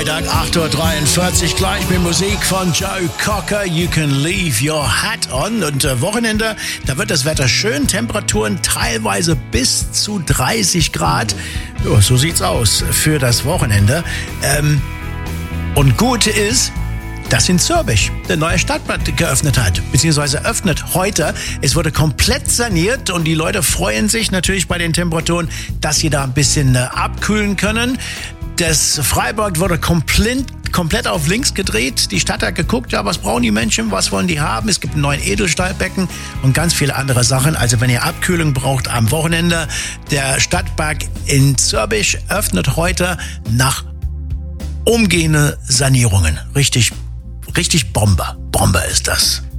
Freitag, 8:43 Uhr, gleich mit Musik von Joe Cocker, You Can Leave Your Hat On. Und Wochenende, da wird das Wetter schön, Temperaturen teilweise bis zu 30 Grad. Ja, so sieht's aus für das Wochenende. Und gut ist, dass in Zürich der neue Stadtbad geöffnet hat, beziehungsweise öffnet heute. Es wurde komplett saniert und die Leute freuen sich natürlich bei den Temperaturen, dass sie da ein bisschen abkühlen können. Das Freibad wurde komplett auf links gedreht. Die Stadt hat geguckt, ja, was brauchen die Menschen, was wollen die haben? Es gibt einen neuen Edelstahlbecken und ganz viele andere Sachen. Also wenn ihr Abkühlung braucht am Wochenende, der Stadtpark in Zürich öffnet heute nach umgehende Sanierungen. Richtig Bombe ist das.